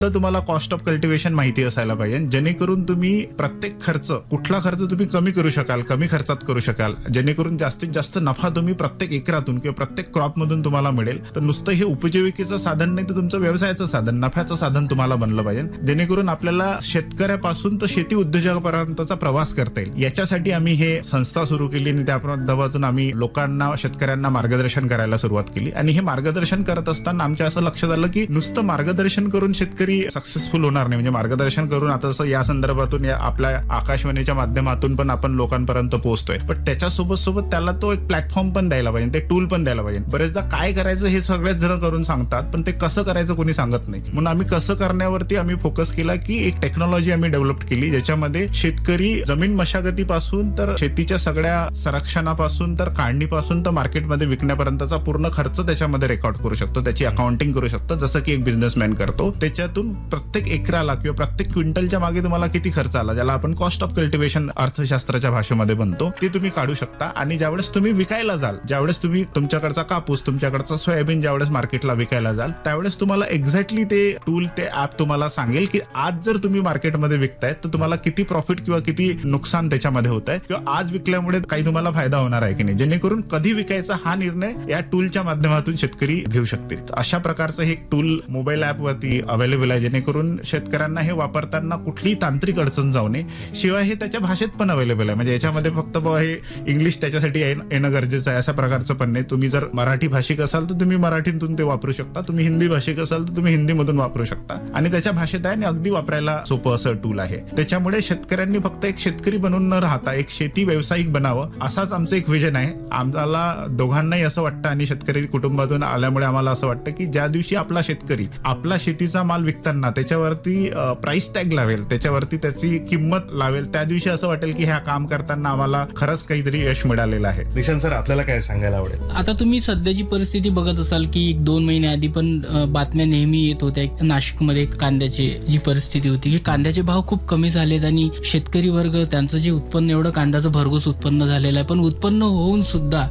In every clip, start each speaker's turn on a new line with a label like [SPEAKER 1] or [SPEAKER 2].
[SPEAKER 1] तर तुम्हाला cost of cultivation माहिती असायला पाहिजे, जेणेकरून तुम्ही प्रत्येक कुठला खर्च तुम्ही कमी करू शकाल, कमी खर्चात करू शकाल, जेणेकरून जास्तीत जास्त नफा तुम्ही प्रत्येक एकरातून किंवा प्रत्येक क्रॉप मधून तुम्हाला मिळेल. तर नुसतं हे उपजीविकेचं साधन नाही, तर तुमचं व्यवसायाचं साधन, नफ्याचं साधन तुम्हाला बनलं पाहिजे, जेणेकरून आपल्याला शेतकऱ्यापासून तर शेती उद्योजकापर्यंतचा प्रवास करता येईल. याच्यासाठी आम्ही हे संस्था सुरू केली आणि त्या माध्यमातून आम्ही लोकांना, शेतकऱ्यांना मार्गदर्शन करायला सुरुवात केली. आणि हे मार्गदर्शन करत असताना आमच्या असं लक्षात आलं की नुसतं मार्गदर्शन करून शेतकरी सक्सेसफुल होणार नाही. म्हणजे मार्गदर्शन करून आता असं या संदर्भातून आपल्या आकाशवाणीच्या माध्यमातून पण आपण लोकांपर्यंत पोहोचतोय, पण त्याच्यासोबत त्याला तो एक प्लॅटफॉर्म पण द्यायला पाहिजे, ते टूल पण द्यायला पाहिजे. बरेचदा काय करायचं हे सगळेच जण करून सांगतात, पण ते कसं करायचं कोणी सांगत नाही. म्हणून आम्ही कसं करण्यावरती आम्ही फोकस केला की एक टेक्नॉलॉजी आम्ही डेव्हलप केली, ज्याच्यामध्ये शेतकरी जमीन मशागतीपासून तर शेतीच्या सगळ्या संरक्षणापासून तर काढणीपासून तर मार्केटमध्ये विकण्यापर्यंतचा पूर्ण खर्च त्याच्यामध्ये रेकॉर्ड करू शकतो, त्याची अकाउंटिंग करू शकतो, जसं की एक बिझनेसमॅन करतो. त्याच्यातून प्रत्येक एकराला किंवा प्रत्येक क्विंटलच्या मागे तुम्हाला किती खर्च आला, ज्याला आपण कॉस्ट ऑफ कल्टिवेशन अर्थशास्त्राच्या भाषेमध्ये बनतो, ते तुम्ही काढू शकता. आणि ज्यावेळेस तुम्ही विकायला जाल, ज्यावेळेस तुम्ही तुमच्याकडचा कापूस, तुमच्याकडचा सोयाबीन ज्यावेळेस मार्केटला विकायला जाल, त्यावेळेस तुम्हाला एक्झॅक्टली ते टूल, ते ऍप तुम्हाला सांगेल की आज जर तुम्ही मार्केटमध्ये विकताय तर तुम्हाला किती प्रॉफिट किंवा किती नुकसान त्याच्यामध्ये होत आहे, किंवा आज विकल्यामुळे काही तुम्हाला फायदा होणार आहे की नाही, जेणेकरून कधी विकायचा हा निर्णय या टूलच्या माध्यमातून शेतकरी घेऊ शकतील. अशा प्रकारचं हे टूल मोबाईल ऍप वरती अवेलेबल आहे, जेणेकरून शेतकऱ्यांना हे वापरताना कुठलीही तांत्रिक अडचण जाऊ नये. शिवाय हे त्याच्या भाषेत पण अवेलेबल आहे, म्हणजे याच्यामध्ये फक्त हे इंग्लिश त्याच्यासाठी येणं गरजेचं आहे अशा प्रकारचं पण नाही. तुम्ही जर मराठी भाषिक असाल तर तुम्ही मराठीतून ते वापरू शकता, तुम्ही हिंदी भाषिक असाल तर तुम्ही हिंदीमधून वापरू शकता, आणि त्याच्या भाषेत आहे आणि अगदी वापरायला सोपं असं टूल आहे. त्याच्यामुळे शेतकऱ्यांनी फक्त एक शेतकरी बनून न राहता एक शेती व्यावसायिक बनावं, असाच आमचं एक विजन आहे. आम्हाला दोघांनाही असं वाटतं आणि शेतकरी कुटुंबातून आल्यामुळे आम्हाला असं वाटतं की ज्या दिवशी आपला शेतकरी आपला शेतीचा माल विकताना त्याच्यावरती प्राइस टॅग लावेल, त्याच्यावरती त्याची किंमत लावेल, त्या दिवशी असं वाटेल की ह्या काम करताना आम्हाला खरंच काहीतरी यश मिळालेलं आहे.
[SPEAKER 2] निशांत सर, आपल्याला काय सांगायला आवडेल?
[SPEAKER 3] आता तुम्ही सध्याची परिस्थिती बघत असाल की 2 महिने आधी पण बातम्या नेहमी येत होत्या. नाशिकमध्ये कांद्याची जी परिस्थिती होती की कांद्याचे भाव खूप कमी झालेत आणि शेतकरी वर्ग त्यांचं जे उत्पन्न, एवढं कांद्याचं भरघोस उत्पन्न झालेलं आहे, पण उत्पन्न होऊन सुद्धा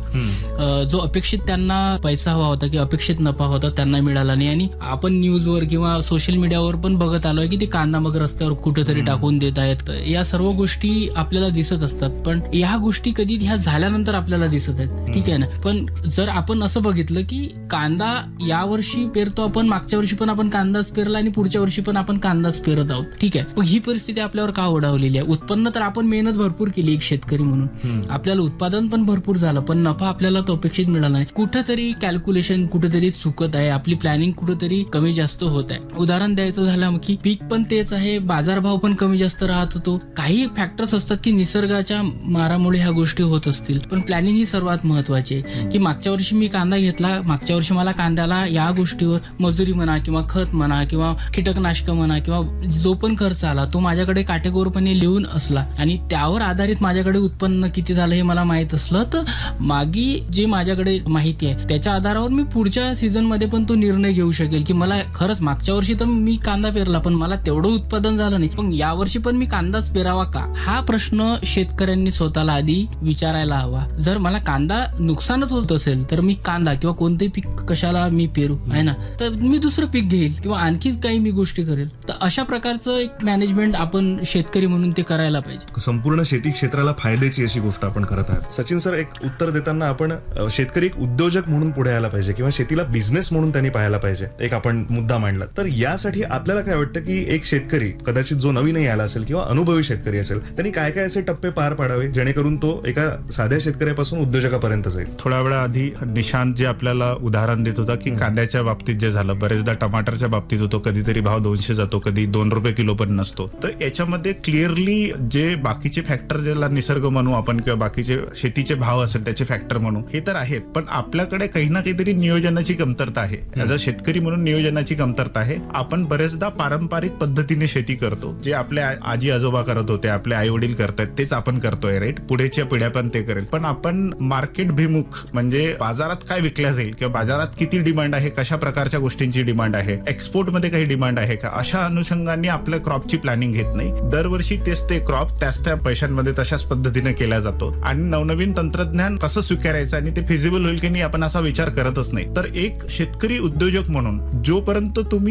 [SPEAKER 3] जो अपेक्षित त्यांना पैसा हवा होता किंवा अपेक्षित नफा होता त्यांना मिळाला नाही. आणि आपण न्यूजवर किंवा सोशल मीडियावर पण बघत आलोय की ते कांदा मग रस्त्यावर कुठेतरी टाकून देत आहेत. या सर्व गोष्टी आपल्याला दिसत असतात, पण या गोष्टी कधी ह्या झाल्यानंतर आपल्याला दिसत आहेत, ठीक आहे ना. पण जर आपण असं बघितलं की कांदा यावर्षी पेरतो आपण, मागच्या वर्षी पण आपण कांदाच पेरला आणि पुढच्या वर्षी पण आपण कांदाच पेरत आहोत, ठीक आहे. मग ही परिस्थिती आपल्यावर का ओढावलेली आहे? उत्पन्न तर आपण मेहनत भरपूर केली एक शेतकरी म्हणून, आपल्याला उत्पादन पण भरपूर झालं, पण नफा आपल्याला तो अपेक्षित मिळाला नाही. कुठेतरी कॅल्क्युलेशन कुठेतरी चुकत आहे, आपली प्लॅनिंग कुठेतरी कमी जास्त होत आहे. उदाहरण द्यायचं झालं की पीक पण तेच आहे, बाजारभाव पण कमी जास्त राहत होतो. काही फॅक्टर्स असतात की निसर्गाच्या मारामुळे ह्या गोष्टी होत असतील, पण प्लॅनिंग ही सर्वात महत्वाची आहे. की मागच्या वर्षी मी कांदा घेतला, मागच्या वर्षी मला कांद्याला या गोष्टीवर मजुरी म्हणा किंवा खत म्हणा किंवा कीटकनाशक म्हणा किंवा जो पण खर्च आला तो माझ्याकडे काटेकोरपणे लिहून असला आणि त्यावर आधारित माझ्याकडे उत्पन्न किती झालं हे मला माहित असलं, तर मागी जे माझ्याकडे माहिती आहे त्याच्या आधारावर मी पुढच्या सीझन मध्ये पण तो निर्णय घेऊ शकेल की मला खरंच मागच्या वर्षी तर मी कांदा पेरला पण मला तेवढं उत्पादन झालं नाही, पण यावर्षी पण मी कांदाच पेरावा का, हा प्रश्न शेतकऱ्यांनी स्वतःला आधी विचारायला हवा. जर मला कांदा नुकसानच होत असेल तर मी कांदा किंवा कोणतेही पीक कशाला मी पेरू, आहे ना, तर मी दुसरं पीक घेईल किंवा आणखी काही मी गोष्टी करेल. तर अशा प्रकारचं एक मॅनेजमेंट आपण शेतकरी म्हणून ते करायला पाहिजे.
[SPEAKER 2] संपूर्ण शेती क्षेत्राला फायद्याची अशी गोष्ट आपण करत आहात. सचिन सर, एक उत्तर देताना आपण शेतकरी एक उद्योजक म्हणून पुढे यायला पाहिजे किंवा शेतीला बिझनेस म्हणून त्यांनी पाहायला पाहिजे, एक आपण मुद्दा मांडला. तर यासाठी आपल्याला काय वाटतं की एक शेतकरी कदाचित जो नवीनही आला असेल किंवा अनुभवी शेतकरी असेल त्यांनी काय काय असे टप्पे पार पाडावे जेणेकरून तो एका साध्या शेतकऱ्यापासून उद्योजकापर्यंत जाईल?
[SPEAKER 1] थोड्या वेळा आधी निशांत जे आपल्याला उदाहरण देत होता की कांद्याच्या बाबतीत जे झालं, बरेचदा टमाटरच्या बाबतीत होतो, कधीतरी भाव 200 जातो, कधी 2 रुपये किलो पण नसतो. तर याच्यामध्ये क्लिअरली जे बाकीचे फॅक्टर ज्याला निसर्ग म्हणू आपण किंवा बाकीचे शेतीचे भाव असेल त्याचे फॅक्टर म्हणू, हे तर आहेत, पण आपल्याकडे काही ना काहीतरी नियोजनाची कमतरता आहे. ऍज अ शेतकरी म्हणून नियोजनाची कमतरता आहे. आपण बरेचदा पारंपरिक पद्धतीने शेती करतो, जे आपले आजी आजोबा करत होते, आपले आई वडील करतात तेच आपण करतोय, राईट. पुढेच्या पिढ्या पण ते करेल, पण आपण मार्केट भिमुख म्हणजे बाजारात काय विकल्या जाईल किंवा बाजारात किती डिमांड आहे, कशा प्रकारच्या गोष्टींची डिमांड आहे, एक्सपोर्ट मध्ये काही डिमांड आहे का, अशा अनुषंगाने आपल्या क्रॉपची प्लॅनिंग घेत नाही. दरवर्षी तेच ते क्रॉप त्याच त्या पैशांमध्ये तशाच पद्धतीने केला जातो आणि नवनवीन तंत्रज्ञान कसं स्वीकारायचं आणि ते फिजिबल होईल की नाही आपण असा विचार करतच नाही. तर एक शेतकरी उद्योजक म्हणून जोपर्यंत तुम्ही तुमच्या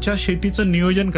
[SPEAKER 1] तशा शेतीचं नियोजन